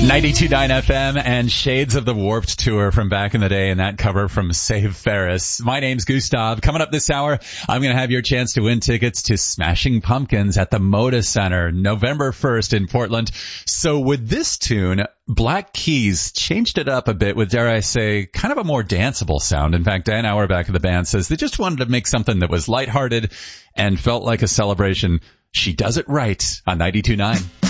92.9 FM and shades of the Warped Tour from back in the day, and that cover from Save Ferris. My name's Gustav. Coming up this hour, I'm going to have your chance to win tickets to Smashing Pumpkins at the Moda Center November 1st in Portland. So with this tune, Black Keys changed it up a bit with, dare I say, kind of a more danceable sound. In fact, Dan Auerbach of the band says they just wanted to make something that was lighthearted and felt like a celebration. She does it right on 92.9.